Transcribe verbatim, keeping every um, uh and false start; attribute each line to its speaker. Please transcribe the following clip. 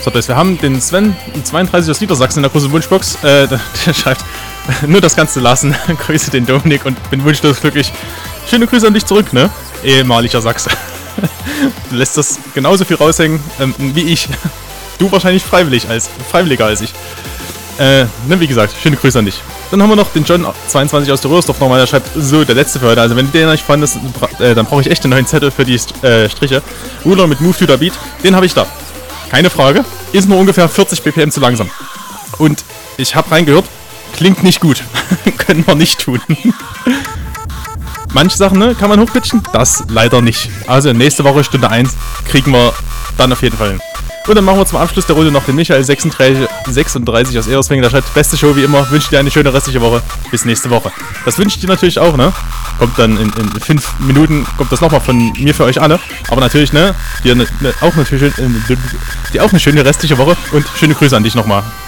Speaker 1: Verdacht. Wir haben den Sven zweiunddreißig aus Niedersachsen in der großen Wunschbox. Äh, der, der schreibt, nur das Ganze lassen. Grüße den Dominik und bin wunschlos glücklich. Schöne Grüße an dich zurück, ne? Ehemaliger Sachse. Du lässt das genauso viel raushängen ähm, wie ich. Du wahrscheinlich freiwillig als, freiwilliger als ich. Äh, ne, wie gesagt, schöne Grüße an dich. Dann haben wir noch den John zweiundzwanzig aus der Röhrsdorf nochmal, der schreibt, so, der letzte für heute. Also wenn du den nicht fandest, äh, dann brauche ich echt einen neuen Zettel für die äh, Striche. Ruler mit Move to the Beat, den habe ich da. Keine Frage, ist nur ungefähr vierzig B P M zu langsam. Und ich habe reingehört, klingt nicht gut. Können wir nicht tun. Manche Sachen, ne, kann man hochpitchen, das leider nicht. Also nächste Woche, Stunde eins, kriegen wir dann auf jeden Fall hin. Und dann machen wir zum Abschluss der Runde noch den Michael sechsunddreißig aus Eberswingen. Der schreibt, beste Show wie immer, wünsche dir eine schöne restliche Woche. Bis nächste Woche. Das wünsche ich dir natürlich auch, ne? Kommt dann in, in fünf Minuten, kommt das nochmal von mir für euch alle. Aber natürlich, ne? Dir, ne, auch, natürlich, äh, dir auch eine schöne restliche Woche und schöne Grüße an dich nochmal.